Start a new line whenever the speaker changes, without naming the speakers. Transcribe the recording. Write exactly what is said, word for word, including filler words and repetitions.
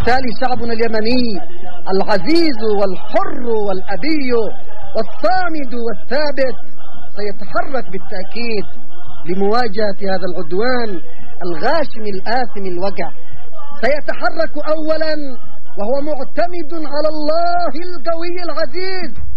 وبالتالي شعبنا اليمني العزيز والحر والأبي والصامد والثابت سيتحرك بالتأكيد لمواجهة هذا العدوان الغاشم الآثم الوقع. سيتحرك أولا وهو معتمد على الله القوي العزيز